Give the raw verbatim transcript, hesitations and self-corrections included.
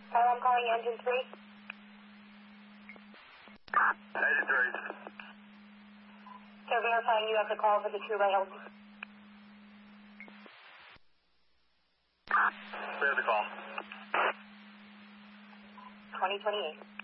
Uh, I'm calling engine three. Engine three. So verifying you have the call for the two rails. We have the call. twenty twenty-eight.